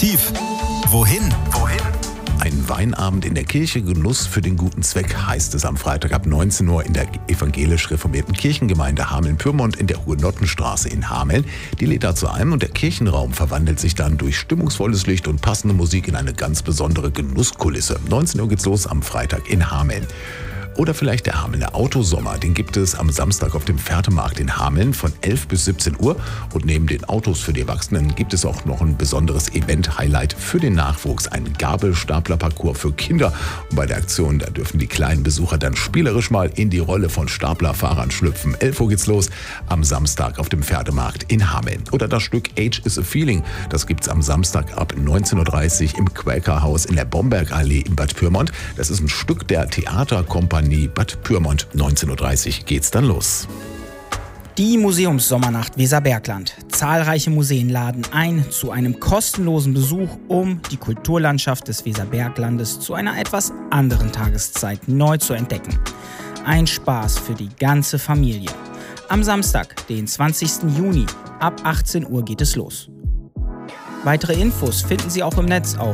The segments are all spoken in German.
Aktiv. Wohin? Ein Weinabend in der Kirche, Genuss für den guten Zweck, heißt es am Freitag ab 19 Uhr in der evangelisch-reformierten Kirchengemeinde Hameln-Pyrmont in der Hugenottenstraße in Hameln. Die lädt dazu ein und der Kirchenraum verwandelt sich dann durch stimmungsvolles Licht und passende Musik in eine ganz besondere Genusskulisse. 19 Uhr geht's los am Freitag in Hameln. Oder vielleicht der Hamelner Autosommer, den gibt es am Samstag auf dem Pferdemarkt in Hameln von 11 bis 17 Uhr. Und neben den Autos für die Erwachsenen gibt es auch noch ein besonderes Event-Highlight für den Nachwuchs, ein Gabelstaplerparcours für Kinder. Und bei der Aktion, da dürfen die kleinen Besucher dann spielerisch mal in die Rolle von Staplerfahrern schlüpfen. 11 Uhr geht's los am Samstag auf dem Pferdemarkt in Hameln. Oder das Stück Age is a Feeling, das gibt's am Samstag ab 19.30 Uhr im Quäkerhaus in der Bombergallee in Bad Pyrmont. Das ist ein Stück der Theaterkompanie Bad Pyrmont. 19.30 Uhr geht's dann los. Die Museumssommernacht Weserbergland. Zahlreiche Museen laden ein zu einem kostenlosen Besuch, um die Kulturlandschaft des Weserberglandes zu einer etwas anderen Tageszeit neu zu entdecken. Ein Spaß für die ganze Familie. Am Samstag, den 20. Juni, ab 18 Uhr geht es los. Weitere Infos finden Sie auch im Netz auf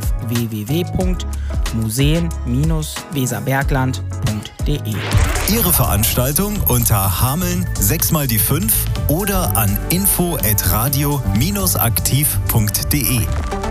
www.museen-weserbergland.de. Ihre Veranstaltung unter Hameln 6x5 oder an info@radio-aktiv.de.